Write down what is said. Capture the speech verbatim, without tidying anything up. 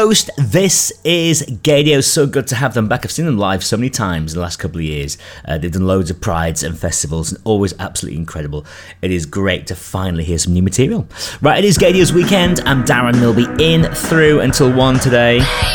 Host, this is Gaydio. So good to have them back. I've seen them live so many times in the last couple of years. Uh, they've done loads of prides and festivals and always absolutely incredible. It is great to finally hear some new material. Right, it is Gaydio's weekend. I'm Darren Milby in through until one today.